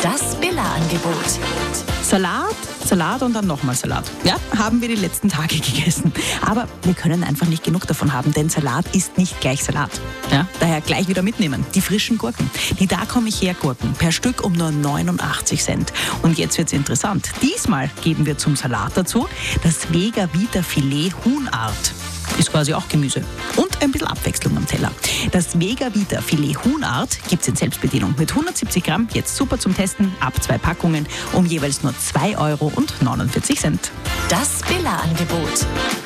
Das Billa-Angebot. Salat und dann nochmal Salat. Ja, haben wir die letzten Tage gegessen. Aber wir können einfach nicht genug davon haben, denn Salat ist nicht gleich Salat. Ja, daher gleich wieder mitnehmen. Die frischen Gurken. Die Da komm ich her Gurken. Per Stück um nur 89 Cent. Und jetzt wird's interessant. Diesmal geben wir zum Salat dazu das Vega Vita Filet Huhnart. Ist quasi auch Gemüse. Und ein bisschen Abwechslung am Teller. Das Vega Vita Filet Huhnart gibt es in Selbstbedienung mit 170 Gramm. Jetzt super zum Testen. Ab 2 Packungen um jeweils nur 2,49 Euro. Das Billa-Angebot.